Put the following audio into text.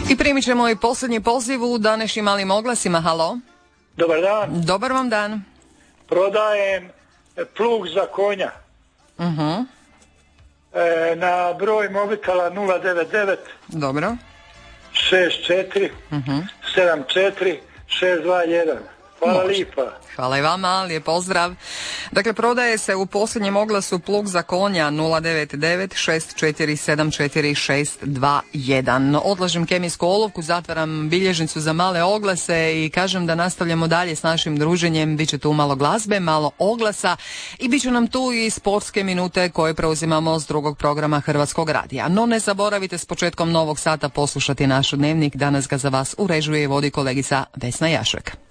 I primit ćemo i posljednji poziv u današnjim malim oglasima. Halo. Dobar dan. Dobar vam dan. Prodajem plug za konja. Na broj mobitela 099 Dobro. 64 74 621. Hvala lipa. Hvala i vama, lijep pozdrav. Dakle, prodaje se u posljednjem oglasu plug za konja 099 6474 621. Odlažem kemijsku olovku, zatvaram bilježnicu za male oglase i kažem da nastavljamo dalje s našim druženjem. Biće tu malo glazbe, malo oglasa i bit će nam tu i sportske minute koje preuzimamo s drugog programa Hrvatskog radija. No ne zaboravite s početkom novog sata poslušati naš dnevnik. Danas ga za vas uređuje i vodi kolegica Vesna Jašek.